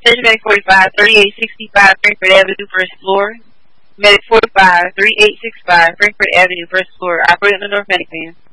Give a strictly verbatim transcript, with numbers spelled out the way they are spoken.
Attention Medic forty-five, thirty-eight sixty-five Frankfurt Avenue, first floor. Medic forty-five, thirty-eight sixty-five Frankfurt Avenue, first floor. Operator on the North Medic van.